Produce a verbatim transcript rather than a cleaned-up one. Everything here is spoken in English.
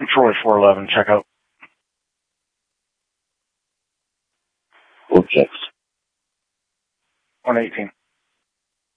Troy four eleven, check out. Four checks. one eighteen.